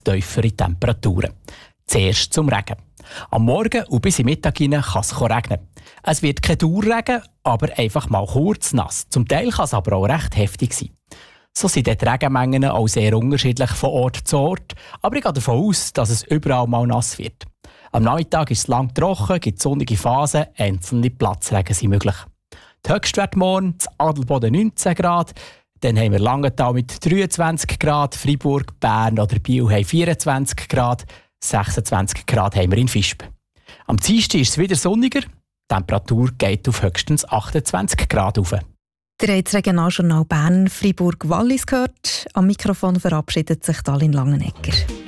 tiefere Temperaturen. Zuerst zum Regen. Am Morgen und bis in Mittag hinein kann es regnen. Es wird kein Dauerregen, aber einfach mal kurz nass. Zum Teil kann es aber auch recht heftig sein. So sind die Regenmengen auch sehr unterschiedlich von Ort zu Ort, aber ich gehe davon aus, dass es überall mal nass wird. Am Nachmittag ist es lang trocken, gibt sonnige Phasen, einzelne Platzregen sind möglich. Die Höchstwerte morgen, in Adelboden 19 Grad, dann haben wir Langenthal mit 23 Grad, Freiburg, Bern oder Biel haben 24 Grad, 26 Grad haben wir in Visp. Am Dienstag ist es wieder sonniger, die Temperatur geht auf höchstens 28 Grad rauf. Ihr habt das Regionaljournal Bern, Freiburg, Wallis gehört. Am Mikrofon verabschiedet sich Dalin Langenegger.